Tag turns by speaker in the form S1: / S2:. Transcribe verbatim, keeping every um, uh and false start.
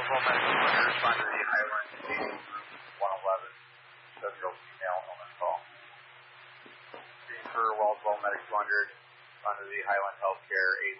S1: Wellsville Medical Center, respond to the Highland one eleven. Seven-year-old female illness call. For Wellsville Medical one hundred, respond to the Highland Healthcare eight